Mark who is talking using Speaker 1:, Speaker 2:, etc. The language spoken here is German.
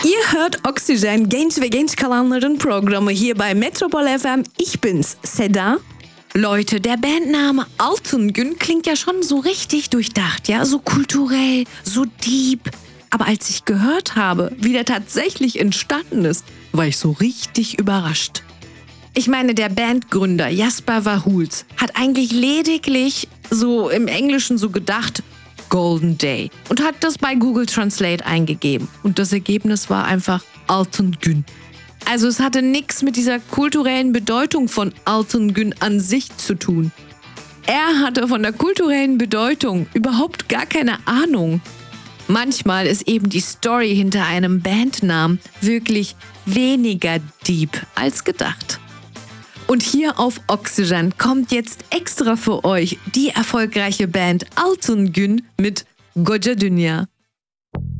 Speaker 1: Ihr hört Oxygen, genç ve genç kalanların Programı hier bei Metropol FM. Ich bin's, Seda. Leute, der Bandname Altın klingt ja schon so richtig durchdacht, ja, so kulturell, so deep. Aber als ich gehört habe, wie der tatsächlich entstanden ist, war ich so richtig überrascht. Ich meine, der Bandgründer Jasper Verhulst hat eigentlich lediglich so im Englischen so gedacht, Golden Day, und hat das bei Google Translate eingegeben. Und das Ergebnis war einfach Altın. Also es hatte nichts mit dieser kulturellen Bedeutung von Altın an sich zu tun. Er hatte von der kulturellen Bedeutung überhaupt gar keine Ahnung. Manchmal ist eben die Story hinter einem Bandnamen wirklich weniger deep als gedacht. Und hier auf Oxygen kommt jetzt extra für euch die erfolgreiche Band Altın mit Koca Dünya.